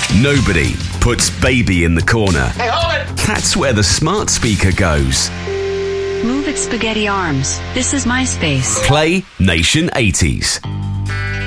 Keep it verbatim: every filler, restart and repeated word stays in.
Nobody puts baby in the corner. Hey, hold it! That's where the smart speaker goes. Move its spaghetti arms. This is my space. Play Nation eighties.